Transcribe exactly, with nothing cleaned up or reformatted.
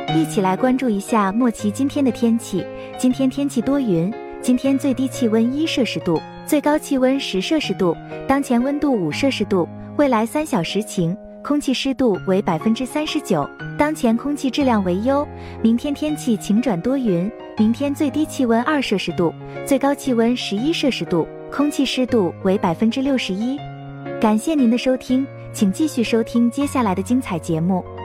一起来关注一下莫奇今天的天气。今天天气多云，今天最低气温一摄氏度，最高气温十摄氏度，当前温度五摄氏度，未来三小时晴，空气湿度为百分之三十九，当前空气质量为优。明天天气晴转多云，明天最低气温二摄氏度，最高气温十一摄氏度，空气湿度为百分之六十一。感谢您的收听，请继续收听接下来的精彩节目。